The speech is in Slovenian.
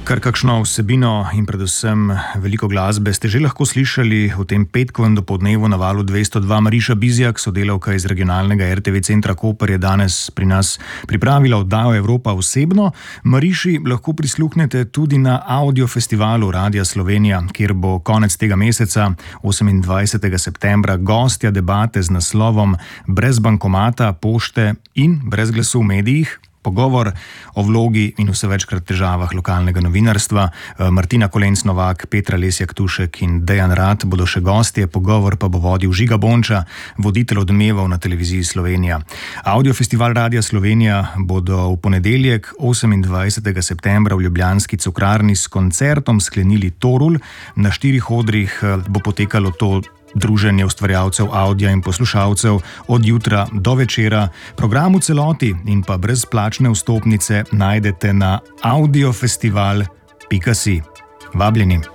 Kar kakšno vsebino in predvsem veliko glasbe ste že lahko slišali v tem petkovem dopoldnevu na valu 202. Mariša Bizjak, sodelavka iz regionalnega RTV centra Koper, je danes pri nas pripravila oddajo Evropa osebno. Mariši lahko prisluhnete tudi na audio festivalu Radia Slovenija, kjer bo konec tega meseca, 28. septembra, gostja debate z naslovom Brez bankomata, pošte in brez glasu v medijih. Pogovor o vlogi in vse večkrat težavah lokalnega novinarstva. Martina Kolenc-Novak, Petra Lesjak-Tušek in Dejan Rat bodo še gostje, pogovor pa bo vodil Žiga Bonča, voditelj Odmevov na televiziji Slovenija. Audiofestival Radia Slovenija bodo v ponedeljek, 28. septembra v ljubljanski Cukrarni s koncertom sklenili Torul. Na 4 odrih bo potekalo to druženje ustvarjalcev audija in poslušalcev od jutra do večera. Program v celoti in pa brezplačne vstopnice najdete na audiofestival.si. Vabljeni.